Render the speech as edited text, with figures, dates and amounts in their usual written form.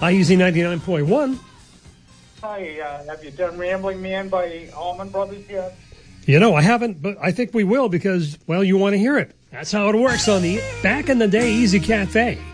IEZ 99.1. Hi, have you done Rambling Man by Allman Brothers yet? You know, I haven't, but I think we will because, well, you want to hear it. That's how it works on the Back in the Day Easy Cafe.